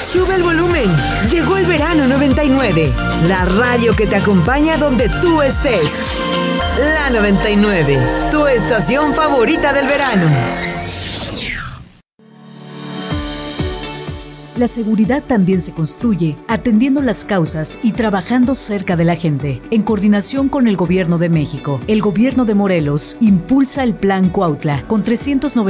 Sube el volumen. Llegó el verano 99. La radio que te acompaña donde tú estés. La 99. Tu estación favorita del verano. La seguridad también se construye atendiendo las causas y trabajando cerca de la gente. En coordinación con el Gobierno de México, el Gobierno de Morelos impulsa el Plan Cuautla con 390